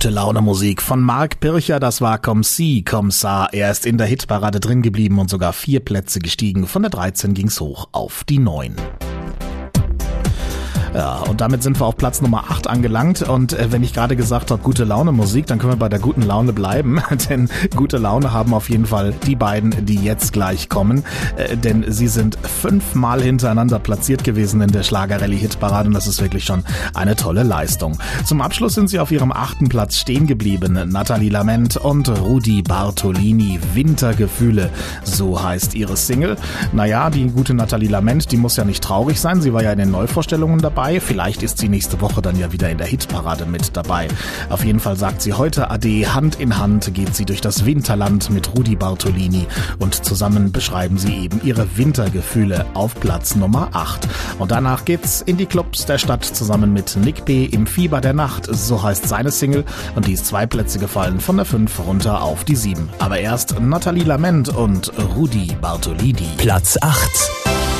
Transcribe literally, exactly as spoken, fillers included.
Gute Laune Musik von Marc Pircher, das war Comme si, comme ça. Er ist in der Hitparade drin geblieben und sogar vier Plätze gestiegen. Von der dreizehn ging's hoch auf die neun. Ja, und damit sind wir auf Platz Nummer acht angelangt. Und äh, wenn ich gerade gesagt habe, gute Laune Musik, dann können wir bei der guten Laune bleiben. Denn gute Laune haben auf jeden Fall die beiden, die jetzt gleich kommen. Äh, denn sie sind fünfmal hintereinander platziert gewesen in der Schlager-Rallye-Hitparade. Und das ist wirklich schon eine tolle Leistung. Zum Abschluss sind sie auf ihrem achten Platz stehen geblieben. Nathalie Lament und Rudi Bartolini. Wintergefühle, so heißt ihre Single. Naja, die gute Nathalie Lament, die muss ja nicht traurig sein. Sie war ja in den Neuvorstellungen dabei. Vielleicht ist sie nächste Woche dann ja wieder in der Hitparade mit dabei. Auf jeden Fall sagt sie heute Ade. Hand in Hand geht sie durch das Winterland mit Rudi Bartolini und zusammen beschreiben sie eben ihre Wintergefühle auf Platz Nummer acht. Und danach geht's in die Clubs der Stadt zusammen mit Nick B. im Fieber der Nacht. So heißt seine Single und die ist zwei Plätze gefallen, von der fünf runter auf die sieben. Aber erst Nathalie Lament und Rudi Bartolini. Platz acht.